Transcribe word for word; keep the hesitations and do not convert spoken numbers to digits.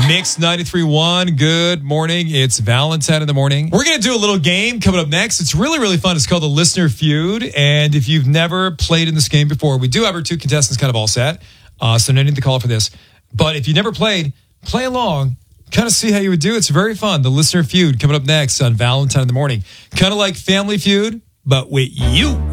Mix ninety-three point one. Good morning. It's Valentine in the morning. We're going to do a little game coming up next. It's really, really fun. It's called the Listener Feud. And if you've never played in this game before, we do have our two contestants kind of all set. Uh, so no need to call for this. But if you never played, play along. Kind of see how you would do. It's very fun. The Listener Feud coming up next on Valentine in the morning. Kind of like Family Feud, but with you.